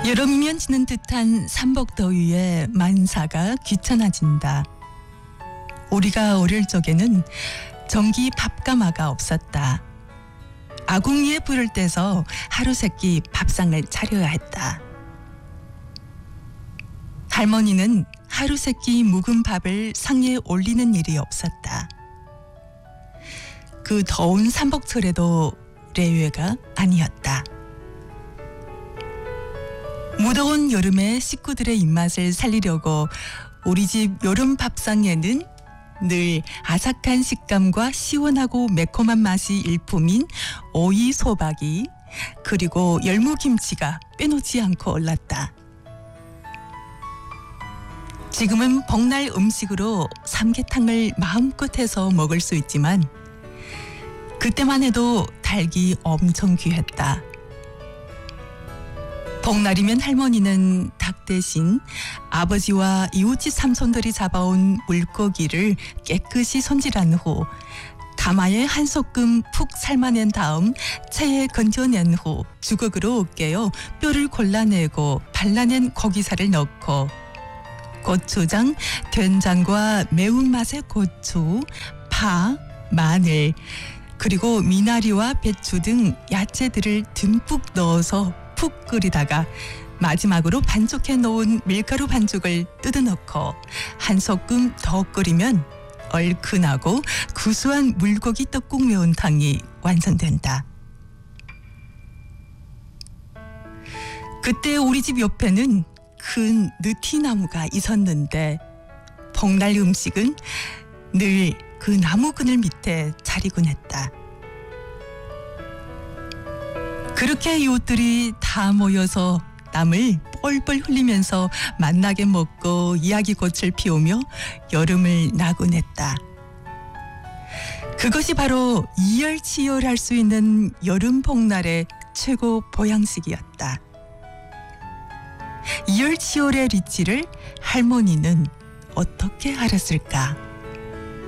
여름이면 지는 듯한 삼복더위에 만사가 귀찮아진다. 우리가 어릴 적에는 전기 밥가마가 없었다. 아궁이에 불을 떼서 하루 세끼 밥상을 차려야 했다. 할머니는 하루 세끼 묵은 밥을 상에 올리는 일이 없었다. 그 더운 삼복철에도 예외가 아니었다. 무더운 여름에 식구들의 입맛을 살리려고 우리 집 여름 밥상에는 늘 아삭한 식감과 시원하고 매콤한 맛이 일품인 오이 소박이 그리고 열무김치가 빼놓지 않고 올랐다. 지금은 복날 음식으로 삼계탕을 마음껏 해서 먹을 수 있지만 그때만 해도 닭이 엄청 귀했다. 복날이면 할머니는 닭 대신 아버지와 이웃집 삼손들이 잡아온 물고기를 깨끗이 손질한 후 가마에 한 소끔 푹 삶아낸 다음 체에 건져낸 후 주걱으로 깨어 뼈를 골라내고 발라낸 고기살을 넣고 고추장, 된장과 매운맛의 고추, 파, 마늘 그리고 미나리와 배추 등 야채들을 듬뿍 넣어서 푹 끓이다가 마지막으로 반죽해 놓은 밀가루 반죽을 뜯어넣고 한 소끔 더 끓이면 얼큰하고 구수한 물고기 떡국 매운탕이 완성된다. 그때 우리 집 옆에는 큰 느티나무가 있었는데 복날 음식은 늘 그 나무 그늘 밑에 자리곤 했다. 그렇게 이웃들이 다 모여서 땀을 뻘뻘 흘리면서 맛나게 먹고 이야기꽃을 피우며 여름을 나곤 했다. 그것이 바로 이열치열할 수 있는 여름 복날의 최고 보양식이었다. 이열치열의 리치를 할머니는 어떻게 알았을까?